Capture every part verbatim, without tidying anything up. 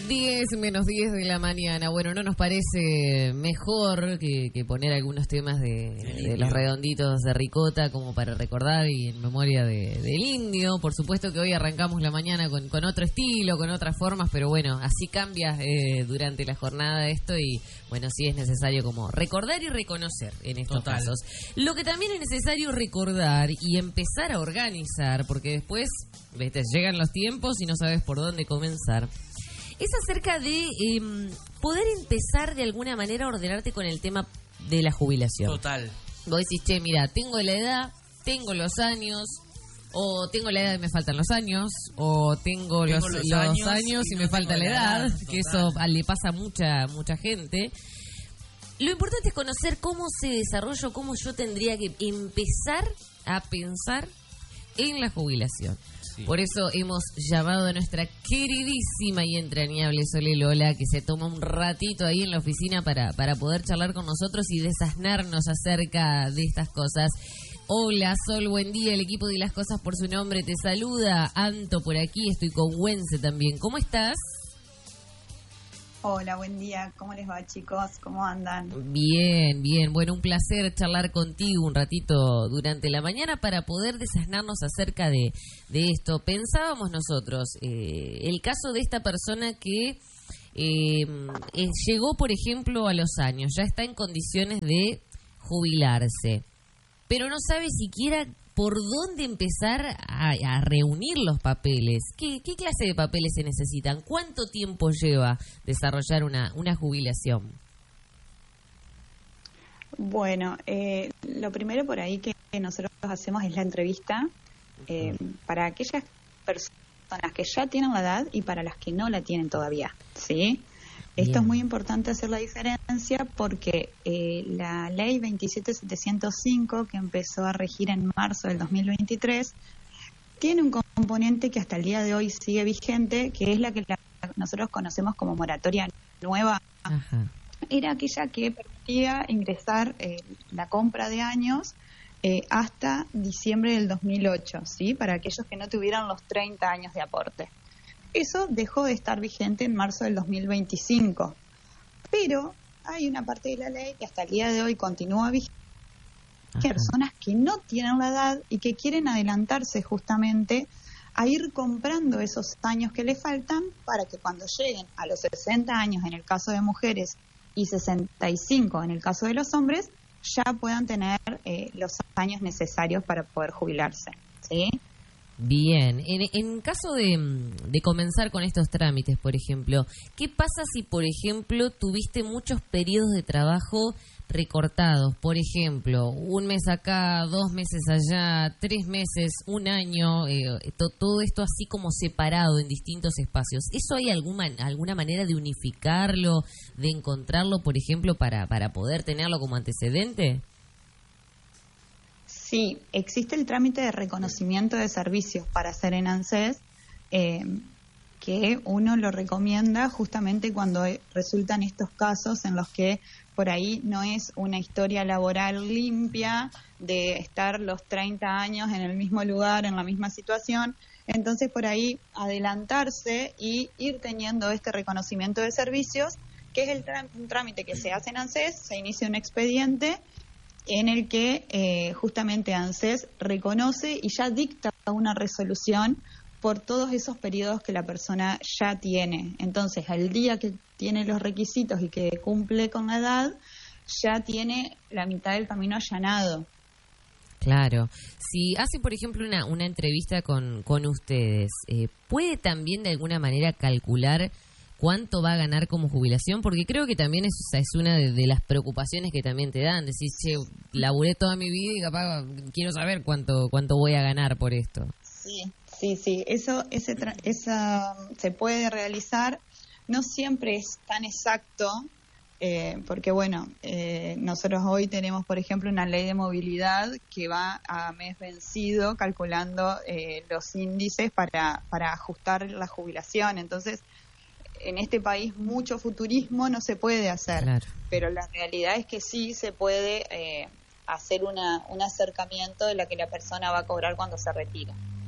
diez menos diez de la mañana. Bueno, no nos parece mejor que, que poner algunos temas de, de los redonditos de ricota como para recordar y en memoria de, del indio. Por supuesto que hoy arrancamos la mañana con, con otro estilo, con otras formas, pero bueno, así cambia eh, durante la jornada esto y bueno, sí es necesario como recordar y reconocer en estos Total. casos. Lo que también es necesario recordar y empezar a organizar, porque después, viste, llegan los tiempos y no sabes por dónde comenzar. Es acerca de eh, poder empezar de alguna manera a ordenarte con el tema de la jubilación. Total. Vos decís, che, mira, tengo la edad, tengo los años, o tengo la edad y me faltan los años, o tengo, tengo los, los, los años, años y, y no me falta la edad, edad que eso le pasa a mucha, mucha gente. Lo importante es conocer cómo se desarrolla, cómo yo tendría que empezar a pensar en la jubilación. Sí. Por eso hemos llamado a nuestra queridísima y entrañable Sole Lola, que se toma un ratito ahí en la oficina para, para poder charlar con nosotros y desasnarnos acerca de estas cosas. Hola Sol, buen día, el equipo de Las Cosas por su nombre te saluda. Anto por aquí, estoy con Wense también. ¿Cómo estás? Hola, buen día. ¿Cómo les va, chicos? ¿Cómo andan? Bien, bien. Bueno, un placer charlar contigo un ratito durante la mañana para poder desasnarnos acerca de, de esto. Pensábamos nosotros, eh, el caso de esta persona que eh, eh, llegó, por ejemplo, a los años, ya está en condiciones de jubilarse, pero no sabe siquiera por dónde empezar a, a reunir los papeles. ¿Qué, ¿Qué clase de papeles se necesitan? ¿Cuánto tiempo lleva desarrollar una, una jubilación? Bueno, eh, lo primero por ahí que nosotros hacemos es la entrevista eh, para aquellas personas que ya tienen la edad y para las que no la tienen todavía, ¿sí? Esto Bien. Es muy importante hacer la diferencia porque eh, la ley veintisiete mil setecientos cinco, que empezó a regir en marzo del dos mil veintitrés, tiene un componente que hasta el día de hoy sigue vigente, que es la que la, nosotros conocemos como moratoria nueva. Ajá. Era aquella que permitía ingresar eh, la compra de años eh, hasta diciembre del dos mil ocho, ¿sí? Para aquellos que no tuvieran los treinta años de aporte. Eso dejó de estar vigente en marzo del dos mil veinticinco, pero hay una parte de la ley que hasta el día de hoy continúa vigente, que personas que no tienen la edad y que quieren adelantarse justamente a ir comprando esos años que les faltan para que cuando lleguen a los sesenta años en el caso de mujeres y sesenta y cinco en el caso de los hombres, ya puedan tener eh, los años necesarios para poder jubilarse, ¿sí? Bien, en, en caso de, de comenzar con estos trámites, por ejemplo, ¿qué pasa si, por ejemplo, tuviste muchos periodos de trabajo recortados? Por ejemplo, un mes acá, dos meses allá, tres meses, un año, eh, to, todo esto así como separado en distintos espacios. ¿Eso hay alguna, alguna manera de unificarlo, de encontrarlo, por ejemplo, para, para poder tenerlo como antecedente? Sí, existe el trámite de reconocimiento de servicios para hacer en ANSES, eh, que uno lo recomienda justamente cuando resultan estos casos en los que por ahí no es una historia laboral limpia de estar los treinta años en el mismo lugar, en la misma situación. Entonces, por ahí adelantarse y ir teniendo este reconocimiento de servicios, que es el trá- un trámite que se hace en ANSES, se inicia un expediente en el que eh, justamente ANSES reconoce y ya dicta una resolución por todos esos periodos que la persona ya tiene. Entonces, al día que tiene los requisitos y que cumple con la edad, ya tiene la mitad del camino allanado. Claro. Si hace, por ejemplo, una, una entrevista con, con ustedes, eh, ¿puede también de alguna manera calcular cuánto va a ganar como jubilación? Porque creo que también es, es una de, de las preocupaciones que también te dan. Decís, che, laburé toda mi vida y capaz quiero saber cuánto cuánto voy a ganar por esto. Sí, sí, sí. Eso ese tra- esa, se puede realizar. No siempre es tan exacto, eh, porque bueno, eh, nosotros hoy tenemos, por ejemplo, una ley de movilidad que va a mes vencido calculando eh, los índices para, para ajustar la jubilación. Entonces, en este país mucho futurismo no se puede hacer, claro. Pero la realidad es que sí se puede eh, hacer una, un acercamiento de la que la persona va a cobrar cuando se retira.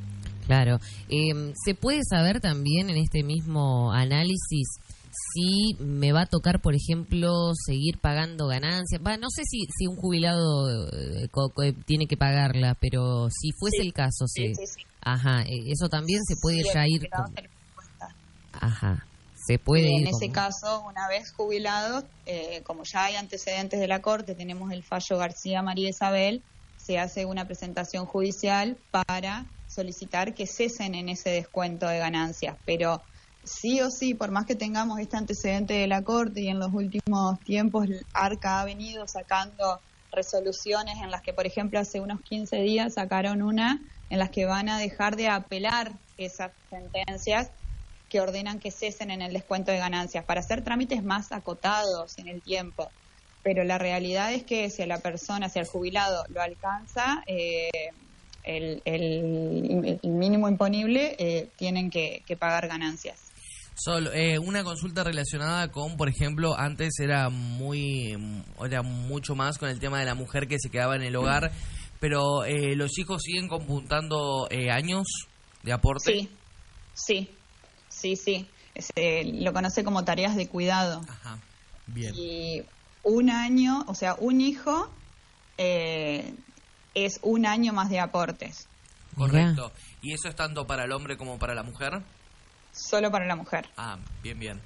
Claro. Eh, ¿Se puede saber también en este mismo análisis si me va a tocar, por ejemplo, seguir pagando ganancias? Va, no sé si, si un jubilado eh, co- co- tiene que pagarla, pero si fuese Sí. el caso, sí. Sí, sí, sí. Ajá, eh, eso también se puede Sí, ya el ir jubilado con... se le cuesta. Ajá, se puede Y ir en ese con... caso, una vez jubilado, eh, como ya hay antecedentes de la Corte, tenemos el fallo García María Isabel, se hace una presentación judicial para solicitar que cesen en ese descuento de ganancias. Pero sí o sí, por más que tengamos este antecedente de la Corte y en los últimos tiempos ARCA ha venido sacando resoluciones en las que, por ejemplo, hace unos quince días sacaron una en las que van a dejar de apelar esas sentencias que ordenan que cesen en el descuento de ganancias para hacer trámites más acotados en el tiempo. Pero la realidad es que si a la persona, si al jubilado lo alcanza, eh, el, el, el mínimo imponible, eh, tienen que, que pagar ganancias. Solo, eh, una consulta relacionada con, por ejemplo, antes era muy, era mucho más con el tema de la mujer que se quedaba en el hogar, pero eh, los hijos siguen computando eh, años de aporte. Sí, sí, sí, sí. Se lo conoce como tareas de cuidado. Ajá, bien. Y un año, o sea, un hijo eh, es un año más de aportes. Correcto. ¿Y eso es tanto para el hombre como para la mujer? Solo para la mujer. Ah, bien, bien.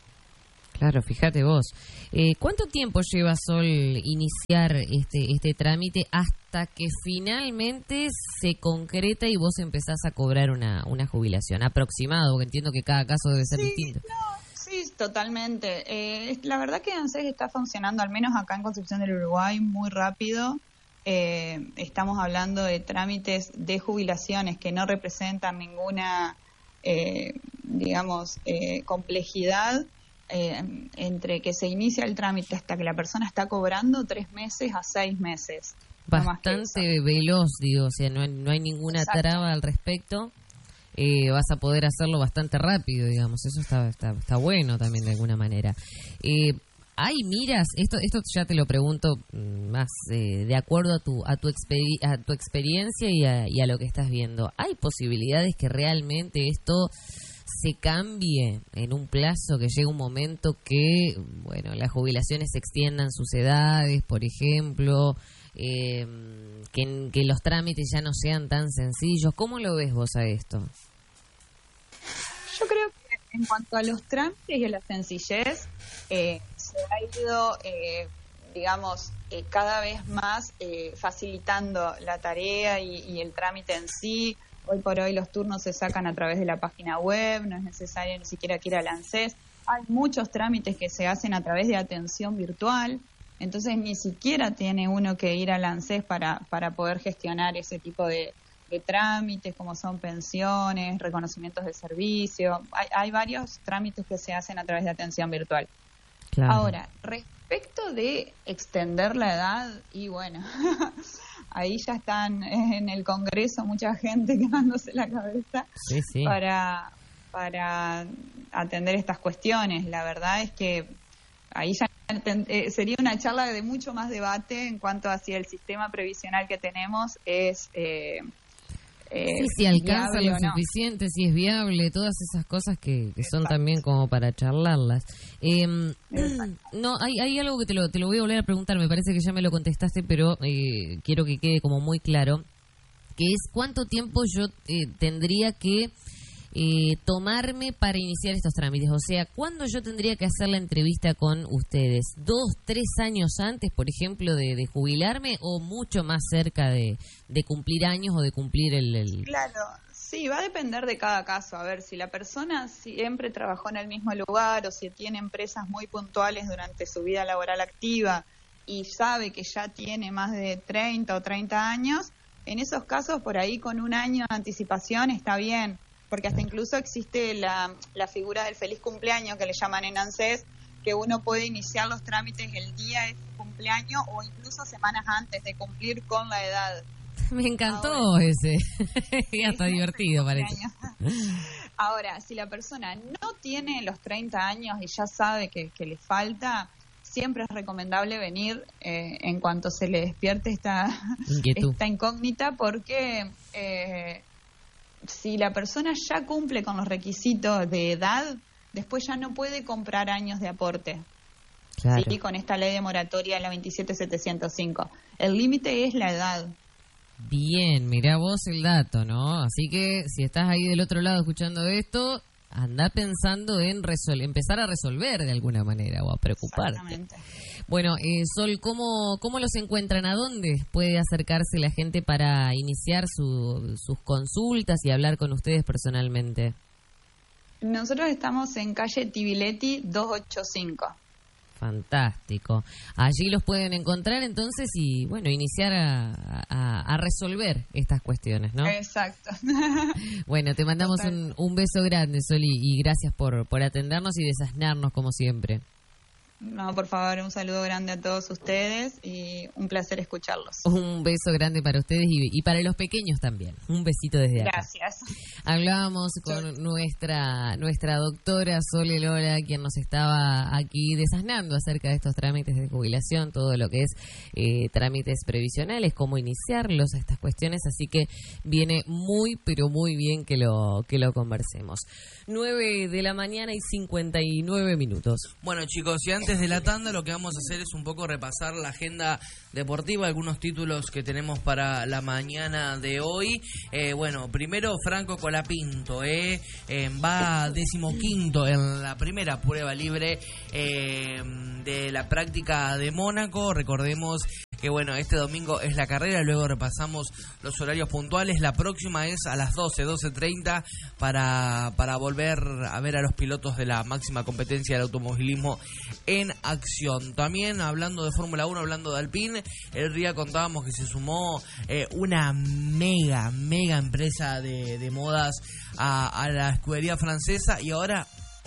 Claro, fíjate vos. Eh, ¿Cuánto tiempo lleva, Sol, iniciar este este trámite hasta que finalmente se concreta y vos empezás a cobrar una, una jubilación? Aproximado, porque entiendo que cada caso debe ser Sí, distinto. no, sí, totalmente. Eh, la verdad que ANSES está funcionando, al menos acá en Concepción del Uruguay, muy rápido. Eh, estamos hablando de trámites de jubilaciones que no representan ninguna, eh, digamos, eh, complejidad. Eh, entre que se inicia el trámite hasta que la persona está cobrando, tres meses a seis meses. No más que Bastante eso. veloz, digo, o sea, no hay, no hay ninguna Exacto. traba al respecto. Eh, vas a poder hacerlo bastante rápido, digamos. Eso está está, está bueno también de alguna manera. Eh, ¿Hay miras? Esto esto ya te lo pregunto mm, más eh, de acuerdo a tu a tu, experi a tu experiencia y a, y a lo que estás viendo. ¿Hay posibilidades que realmente esto se cambie en un plazo, que llegue un momento que, bueno, las jubilaciones se extiendan sus edades, por ejemplo, eh, que, que los trámites ya no sean tan sencillos? ¿Cómo lo ves vos a esto? Yo creo que en cuanto a los trámites y a la sencillez, eh, se ha ido, eh, digamos, eh, cada vez más eh, facilitando la tarea y, y el trámite en sí. Hoy por hoy los turnos se sacan a través de la página web, no es necesario ni siquiera que ir al ANSES. Hay muchos trámites que se hacen a través de atención virtual, entonces ni siquiera tiene uno que ir al ANSES para, para poder gestionar ese tipo de, de trámites, como son pensiones, reconocimientos de servicio. Hay, hay varios trámites que se hacen a través de atención virtual. Claro. Ahora, respecto de extender la edad, y bueno, ahí ya están en el Congreso mucha gente quemándose la cabeza Sí, sí. para, para atender estas cuestiones. La verdad es que ahí ya eh, sería una charla de mucho más debate en cuanto a si el sistema previsional que tenemos es... Eh, eh, Sí, si alcanza viable lo o no. suficiente, si es viable, todas esas cosas que, que son también como para charlarlas. Eh, no, hay, hay algo que te lo, te lo voy a volver a preguntar, me parece que ya me lo contestaste, pero eh, quiero que quede como muy claro, que es cuánto tiempo yo eh, tendría que eh, tomarme para iniciar estos trámites. O sea, ¿cuándo yo tendría que hacer la entrevista con ustedes? ¿Dos, tres años antes, por ejemplo, de, de jubilarme o mucho más cerca de, de cumplir años o de cumplir el... el... Claro, sí, va a depender de cada caso. A ver, si la persona siempre trabajó en el mismo lugar o si tiene empresas muy puntuales durante su vida laboral activa y sabe que ya tiene más de treinta o treinta años, en esos casos por ahí con un año de anticipación está bien, porque hasta incluso existe la, la figura del feliz cumpleaños que le llaman en ANSES, que uno puede iniciar los trámites el día de su cumpleaños o incluso semanas antes de cumplir con la edad. Me encantó Ahora. ese. Ya está divertido, parece. Ahora, si la persona no tiene los treinta años y ya sabe que, que le falta, siempre es recomendable venir eh, en cuanto se le despierte esta, Inquietud. esta incógnita, porque eh, si la persona ya cumple con los requisitos de edad, después ya no puede comprar años de aporte. Claro. Sí, con esta ley de moratoria, la veintisiete setecientos cinco. El límite es la edad. Bien, mirá vos el dato, ¿no? Así que si estás ahí del otro lado escuchando esto, anda pensando en resol- empezar a resolver de alguna manera o a preocuparte. Exactamente. Bueno, eh, Sol, ¿cómo, ¿cómo los encuentran? ¿A dónde puede acercarse la gente para iniciar su, sus consultas y hablar con ustedes personalmente? Nosotros estamos en calle Tibiletti doscientos ochenta y cinco. Fantástico. Allí los pueden encontrar entonces y, bueno, iniciar a, a, a resolver estas cuestiones, ¿no? Exacto. Bueno, te mandamos un, un beso grande, Sol, y, y gracias por, por atendernos y desasnarnos como siempre. No, por favor, un saludo grande a todos ustedes y un placer escucharlos. Un beso grande para ustedes y, y para los pequeños también. Un besito desde acá. Gracias. Hablábamos con Yo. nuestra nuestra doctora Sole Lora, quien nos estaba aquí desasnando acerca de estos trámites de jubilación, todo lo que es eh, trámites previsionales, cómo iniciarlos, estas cuestiones, así que viene muy, pero muy bien que lo que lo conversemos. nueve de la mañana y cincuenta y nueve minutos. Bueno, chicos, y antes de la tanda lo que vamos a hacer es un poco repasar la agenda deportiva, algunos títulos que tenemos para la mañana de hoy. Eh, bueno, primero Franco Colapinto, eh, eh, va decimoquinto en la primera prueba libre eh, de la práctica de Mónaco. Recordemos que bueno, este domingo es la carrera, luego repasamos los horarios puntuales. La próxima es a las doce, doce treinta para, para volver a ver a los pilotos de la máxima competencia del automovilismo en acción. También hablando de Fórmula uno, hablando de Alpine, el día contábamos que se sumó eh, una mega, mega empresa de, de modas a, a la escudería francesa y ahora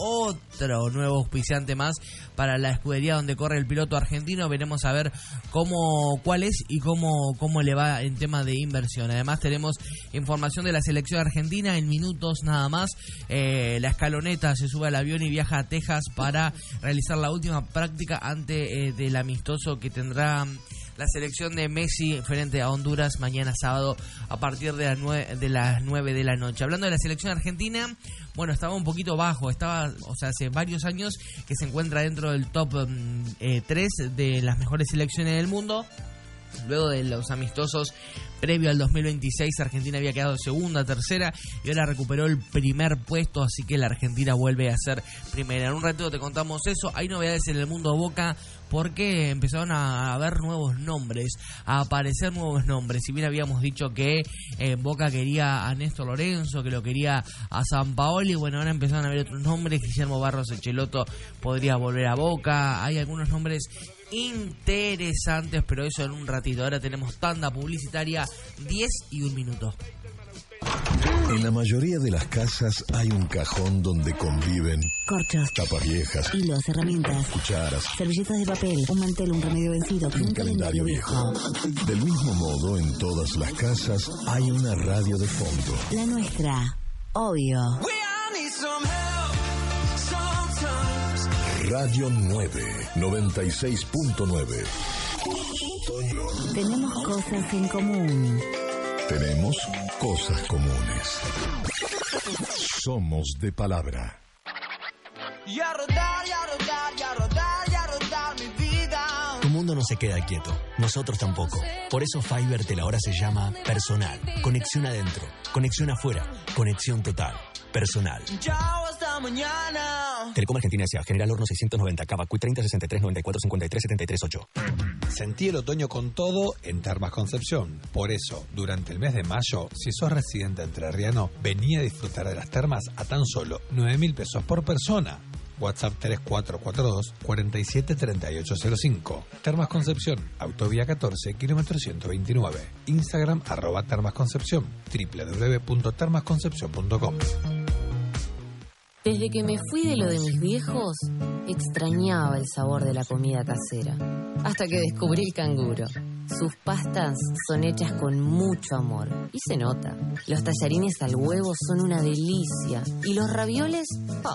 otro nuevo auspiciante más para la escudería donde corre el piloto argentino. Veremos a ver cómo, cuál es y cómo, cómo le va en tema de inversión. Además tenemos información de la selección argentina en minutos nada más. Eh, la escaloneta se sube al avión y viaja a Texas para realizar la última práctica antes eh, del amistoso que tendrá la selección de Messi frente a Honduras mañana sábado a partir de las nueve de las nueve de la noche. Hablando de la selección argentina, bueno, estaba un poquito bajo, estaba, o sea, hace varios años que se encuentra dentro del top eh, tres de las mejores selecciones del mundo. Luego de los amistosos previo al dos mil veintiséis, Argentina había quedado segunda, tercera y ahora recuperó el primer puesto, así que la Argentina vuelve a ser primera. En un rato te contamos eso. Hay novedades en el mundo Boca porque empezaron a haber nuevos nombres, a aparecer nuevos nombres. Si bien habíamos dicho que eh, Boca quería a Néstor Lorenzo, que lo quería a Sampaoli, bueno, ahora empezaron a haber otros nombres. Guillermo Barros Echeloto podría volver a Boca. Hay algunos nombres interesantes, pero eso en un ratito. Ahora tenemos tanda publicitaria, diez y un minuto. En la mayoría de las casas hay un cajón donde conviven corchos, tapas viejas, hilos, herramientas, cucharas, servilletas de papel, un mantel, un remedio vencido, un, un calendario viejo. viejo. Del mismo modo, en todas las casas hay una radio de fondo. La nuestra, obvio. Radio nueve, noventa y seis punto nueve. Tenemos cosas en común. Tenemos cosas comunes. Somos de palabra. Y a rodar, y a rodar, y a rodar, y a rodar mi vida. Tu mundo no se queda quieto, nosotros tampoco. Por eso Fibertel ahora se llama Personal. Conexión adentro, conexión afuera, conexión total. Personal. Chao, hasta mañana. Telecom Argentina S A General Horno seiscientos noventa, Cava, Q treinta, sesenta y tres, noventa y cuatro, cincuenta y tres, setenta y tres, ocho. Sentí el otoño con todo en Termas Concepción. Por eso, durante el mes de mayo, si sos residente entrerriano, vení a disfrutar de las termas a tan solo nueve mil pesos por persona. WhatsApp tres cuatro cuatro dos, cuatro siete tres ocho cero cinco. Termas Concepción, Autovía catorce, kilómetro ciento veintinueve. Instagram, arroba Termas Concepción, doble u doble u doble u punto termas concepción punto com. Desde que me fui de lo de mis viejos, extrañaba el sabor de la comida casera. Hasta que descubrí el Canguro. Sus pastas son hechas con mucho amor. Y se nota. Los tallarines al huevo son una delicia. Y los ravioles, ¡oh!,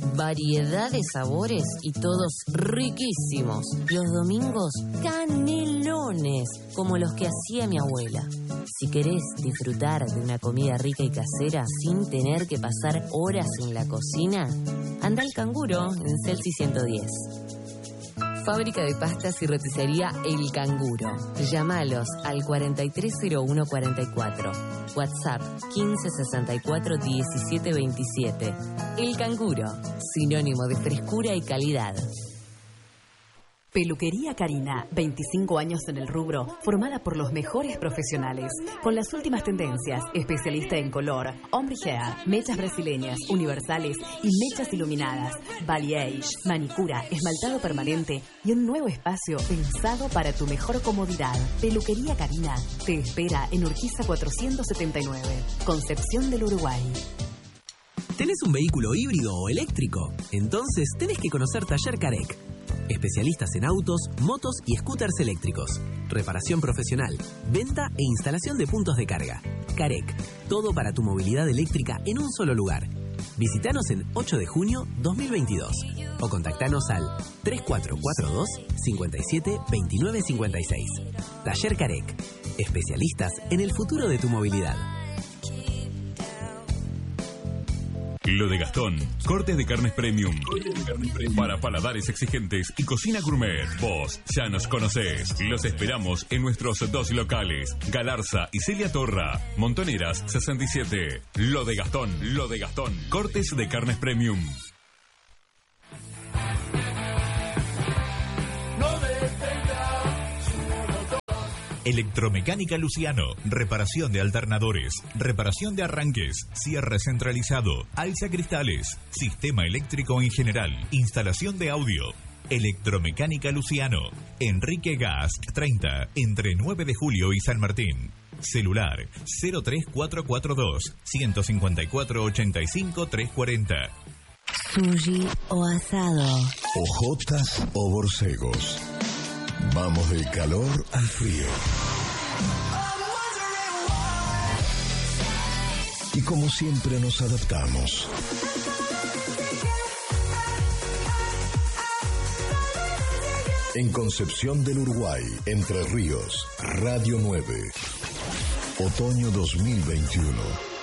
variedad de sabores y todos riquísimos. Los domingos, canelones, como los que hacía mi abuela. Si querés disfrutar de una comida rica y casera sin tener que pasar horas en la cocina, anda al Canguro en Celsi ciento diez. Fábrica de pastas y roticería El Canguro. Llámalos al cuarenta y tres cero uno cuarenta y cuatro. WhatsApp quince sesenta y cuatro diecisiete veintisiete. El Canguro, sinónimo de frescura y calidad. Peluquería Karina, veinticinco años en el rubro, formada por los mejores profesionales, con las últimas tendencias, especialista en color, ombre hair, mechas brasileñas, universales y mechas iluminadas, balayage, manicura, esmaltado permanente y un nuevo espacio pensado para tu mejor comodidad. Peluquería Karina te espera en Urquiza cuatrocientos setenta y nueve, Concepción del Uruguay. ¿Tenés un vehículo híbrido o eléctrico? Entonces tenés que conocer Taller Carec. Especialistas en autos, motos y scooters eléctricos. Reparación profesional, venta e instalación de puntos de carga. Carec, todo para tu movilidad eléctrica en un solo lugar. Visítanos en ocho de junio dos mil veintidós o contactanos al tres cuatro cuatro dos, cinco siete, dos nueve cinco seis. Taller Carec, especialistas en el futuro de tu movilidad. Lo de Gastón, cortes de carnes premium. Para paladares exigentes y cocina gourmet. Vos ya nos conocés. Los esperamos en nuestros dos locales, Galarza y Celia Torra. Montoneras sesenta y siete. Lo de Gastón, lo de Gastón. Cortes de carnes premium. Electromecánica Luciano, reparación de alternadores, reparación de arranques, cierre centralizado, alza cristales, sistema eléctrico en general, instalación de audio. Electromecánica Luciano, Enrique Gast treinta, entre nueve de julio y San Martín. Celular cero tres cuatro cuatro dos, uno cinco cuatro, ocho cinco tres cuatro cero. Sushi o asado. Ojotas o borcegos. Vamos del calor al frío. Y como siempre nos adaptamos. En Concepción del Uruguay, Entre Ríos, Radio nueve. Otoño dos mil veintiuno.